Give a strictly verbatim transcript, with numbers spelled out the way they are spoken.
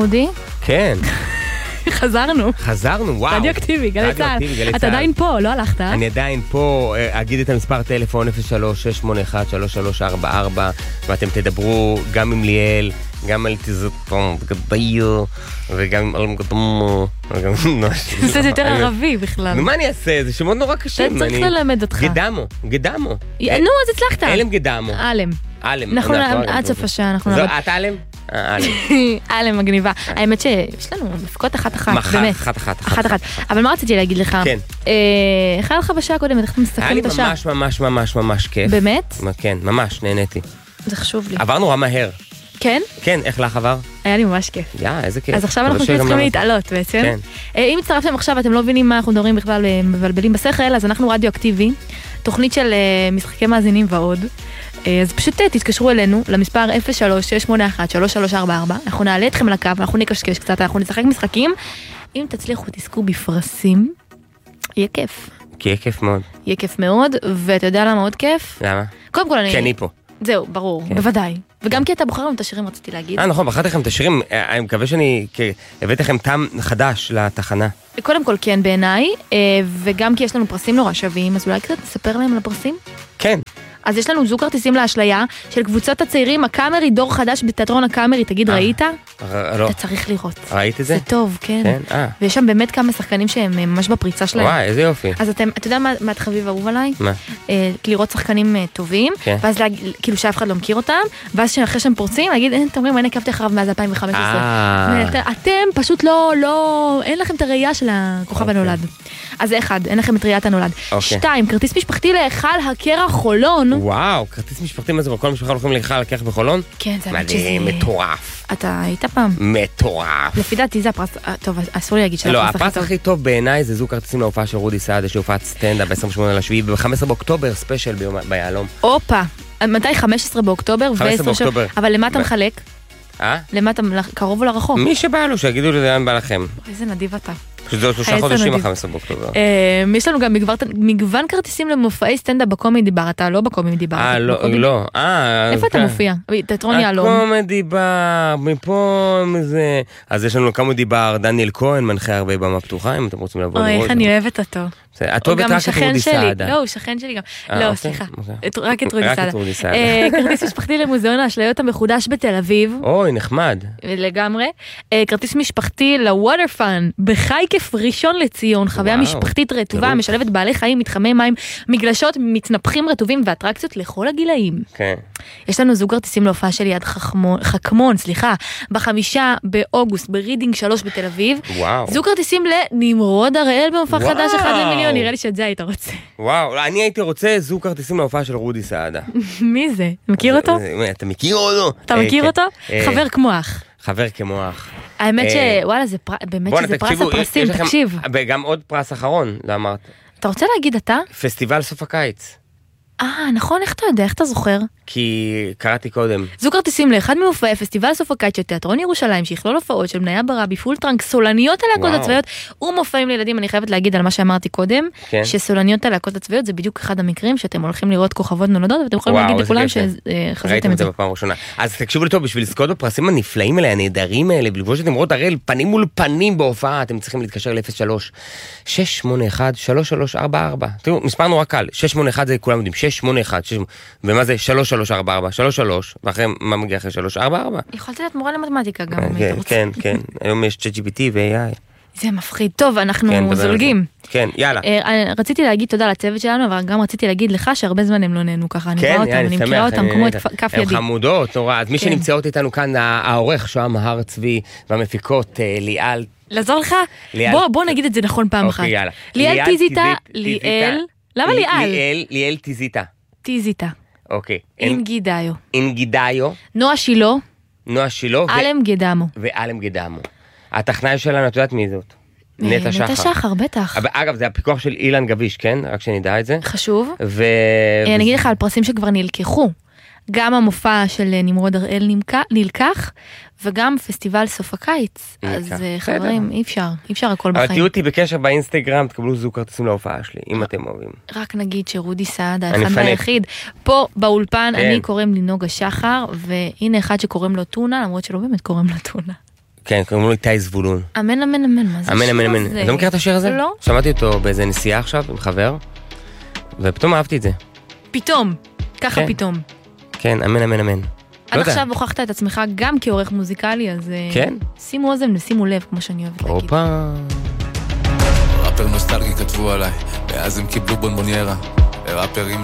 אודי? כן. חזרנו. חזרנו, וואו. רדיו-אקטיבי, גלי צהל. אתה עדיין פה, לא הלכת? אני עדיין פה, אגיד את המספר טלפון אפס שלוש שש שמונה אחת שלוש שלוש ארבע ארבע, ואתם תדברו גם עם ליאל, גם על תזוטון, גדיו, וגם על גדמו, וגם... זה יותר ערבי בכלל. מה אני אעשה? זה שמות נורא קשים. אתה צריך ללמד אותך. גדמו, גדמו. נו, אז הצלחת. אלם גדמו. אלם. אלם. אנחנו עד סוף השעה, אנחנו נעבוד. את אלם? אלם. אלם מגניבה. האמת שיש לנו מפקות אחת-אחת. אחת אחת. אחת-אחת. אבל מה רציתי להגיד לך? כן. איך היה לך בשעה קודם? איך אתה מסתכל את השעה? היה לי ממש ממש ממש ממש כיף. באמת? כן, ממש, נהניתי. זה חשוב לי. עבר נורא מהר. כן? כן, איך לך עבר? היה לי ממש כיף. יא, איזה כיף. אז עכשיו אנחנו צריכים להתעלות בעצם. כן. אם הצטרפתם עכשיו ואתם לא מבינים מה אנחנו מדברים בכלל, מבלבלים בשכל, אז אנחנו רדיו-אקטיבי, תוכנית של משחקי מאזינים ועוד. אז פשוט תתקשרו אלינו למספר אפס שלוש שש שמונה אחת שלוש שלוש ארבע ארבע, אנחנו נעלה אתכם לקו, אנחנו נקשקש קצת, אנחנו נשחק משחקים. אם תצליחו תזכו בפרסים, יהיה כיף. כי יהיה כיף מאוד. יהיה כיף מאוד, ואתה יודע למה עוד כיף? למה? קודם כל אני... כי אני פה. זהו, ברור, בוודאי. וגם כי אתה בוחר לנו את השירים, רציתי להגיד. אה, נכון, בחרתי לכם את השירים, אני מקווה שאני הבאתי לכם טעם חדש לתחנה. קודם כל כן בעיניי, וגם כי יש לנו פרסים נורא שווים, אז אולי קצת נספר להם על הפרסים? כן. אז יש לנו זוג כרטיסים לאשליה של קבוצת הצעירים הקאמרי, דור חדש בתיאטרון הקאמרי, תגיד, ראית? לא. אתה צריך לראות. ראית את זה? זה טוב, כן. כן, אה. ויש שם באמת כמה שחקנים שהם ממש בפריצה שלהם. וואי, איזה יופי. אז אתה יודע מה את חביב אהוב עליי? מה? לראות שחקנים טובים, ואז כאילו שאף אחד לא מכיר אותם, ואז שאחרי שהם פורצים, להגיד, אתם אומרים, אני עקבתי אחריו מאז אלפיים וחמש עשרה. אתם פשוט לא, אין לכם את הראייה של הכוכב הנולד. אז זה אחד, אין לכם את ראיית הנולד. שתיים, כרטיס משפחתי להיכל הקרח חולון. וואו, כרטיס משפחתי, מה זה? כל משפחה הולכים להיכל הקרח בחולון? כן, זה האמת שזה... מטורף. אתה היית פעם? מטורף. לפי דעתי זה הפרס, טוב, אסור לי להגיד שזה הפרס הכי טוב. לא, הפרס הכי טוב בעיניי זה זוג כרטיסים להופעה של רודי סעדה, שהופעת סטנדאפ ב-עשרים ושמונה לשביעי, וב-חמישה עשר באוקטובר ספיישל ביהלום. אופה, מתי? חמישה עשר באוקטובר? חמישה עשר באוקטובר. אבל למה אתה מחלק? אה? למה אתה, קרוב או לרחוק? מי שבא לו, שיגידו לי לאן בא לכם. איזה נדיב אתה. שזה עוד שלושה חודשים ה-חמישה עשר באוקטובר. יש לנו גם מגוון כרטיסים למופעי סטנדאפ בקומדי בר, אתה לא בקומדי בר. אה, לא, לא. איפה אתה מופיע? תיאטרון יהלום. הקומדי בר, מפה, מזה. אז יש לנו קומדי בר, דניאל כהן, מנחה הרבה במה פתוחה, אם אתם רוצים לבוא לראות. אוי, איך אני אוהבת אותו. את אוהבת רק את רודי סעדה. לא, הוא שכן שלי גם. לא, סליחה. רק את רודי סעדה. כרטיס משפחתי למוזיאון האשליות המחודש בתל אביב. אוי, נחמד. לגמרי. כרטיס משפחתי לווטר פאן, בחייקף ראשון לציון, חוויה משפחתית רטובה, משלבת בעלי חיים, מתחמי מים, מגלשות, מצנפחים רטובים ואטרקציות לכל הגילאים. כן. יש לנו זוג כרטיסים להופעה של יד חכמון, סליחה, בחמישה באוגוסט, ברידינג שלוש בתל אביב. וואו. זוג כרטיסים לנמרוד הראל במופע חדש אחד למיליון, נראה לי שאת זה היית רוצה. וואו, אני הייתי רוצה זוג כרטיסים להופעה של רודי סעדה. מי זה? מכיר אותו? אתה מכיר אותו? אתה מכיר אותו? חבר כמו אח. חבר כמו אח. האמת שוואלה, זה באמת שזה פרס הפרסים, תקשיב. וגם עוד פרס אחרון, לא אמרת. אתה רוצה להגיד אתה? פסטיבל סוף הקיץ. אה, נכון, איך אתה יודע, איך אתה זוכר? כי קראתי קודם. זו כרטיסים לאחד ממופעי פסטיבל סוף הקיץ של תיאטרון ירושלים, שיכלול הופעות של בניה ברבי, פולטרנק, סולניות הלהקות הצבאיות, ומופעים לילדים. אני חייבת להגיד על מה שאמרתי קודם, כן. שסולניות הלהקות הצבאיות זה בדיוק אחד המקרים שאתם הולכים לראות כוכבות נולדות, ואתם יכולים להגיד לכולם שחזיתם את זה. בפעם ראשונה. אז תקשיבו לי טוב, בשביל לזכות בפרסים הנפלאים האלה, הנהדרים האלה, ולפגוש את נמרוד הראל פנים מול פנים בהופעה, אתם צריכים להתקשר ל-אפס שלוש שש שמונה אחת שלוש שלוש ארבע ארבע. תראו, מספר נורא קל. שש שמונה אחת זה כולם יודעים, שש שמונה אחת, ומה זה? שלוש שלוש ארבע ארבע, שלוש שלוש, ואחרי מה מגיע אחרי שלוש ארבע ארבע? יכולת להיות מורה למתמטיקה גם. כן, כן, היום יש צ'אט ג'י פי טי ו-איי איי. זה מפחיד. טוב, אנחנו זולגים. כן, יאללה. רציתי להגיד תודה לצוות שלנו, אבל גם רציתי להגיד לך שהרבה זמן הם לא נהנו ככה. אני רואה אותם, אני מכירה אותם כמו את כף ידי. הם חמודות, נורא. אז מי שנמצאות איתנו כאן, העורך שוהם הר צבי, והמפיקות ליאל. לעזור לך? בוא נגיד את זה נכון פעם אחת. ליאל טיזיטה, ליאל. למה ליאל? ליאל, ליאל טיזיטה. טיזיטה. אוקיי. אינגידאיו. אינגידאיו. נועה שילו. נועה שילו. אלם גדמו. ואלם גדמו. הטכנאי שלנו, את יודעת מי זאת? נטע שחר. נטע שחר, בטח. אגב, זה הפיקוח של אילן גביש, כן? רק שנדע את זה. חשוב. ו... אני אגיד לך על פרסים שכבר נלקחו. גם המופע של נמרוד הראל נלקח, וגם פסטיבל סוף הקיץ. אז חברים, אי אפשר, אי אפשר הכל בחיים. אבל תהיו אותי בקשר באינסטגרם, תקבלו זוג כרטיסים להופעה שלי, אם אתם אוהבים. רק נגיד שרודי סעדה, אחד מהיחיד, פה באולפן, אני קוראים לי נוגה שחר, והנה אחד שקוראים לו טונה, למרות שלא באמת קוראים לו טונה. כן, קוראים לו איתי זבולון. אמן, אמן, אמן, מה זה אמן, השיר אמן, אמן. הזה? אתה לא מכיר את השיר הזה? לא. שמעתי אותו באיזה נסיעה עכשיו עם חבר, ופתאום אהבתי את זה. פתאום, ככה כן. פתאום. כן, אמן, אמן, אמן. עד עכשיו הוכחת את עצמך גם כעורך מוזיקלי, אז כן. שימו אוזן ושימו לב, כמו שאני אוהבת להגיד. אופה. ראפר נוסטלגי כתבו עליי, ואז הם קיבלו בונבוניירה. ראפרים